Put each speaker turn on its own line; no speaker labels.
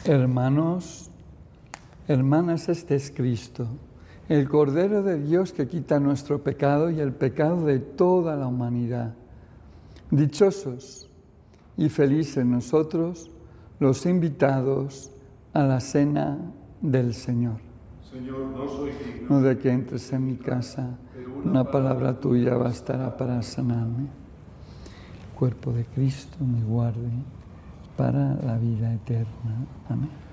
Hermanos, hermanas, este es Cristo, el Cordero de Dios que quita nuestro pecado y el pecado de toda la humanidad. Dichosos y felices nosotros, los invitados a la cena del Señor.
Señor, no soy digno
de que entres en mi casa, una palabra tuya bastará para sanarme. El cuerpo de Cristo me guarde para la vida eterna. Amén.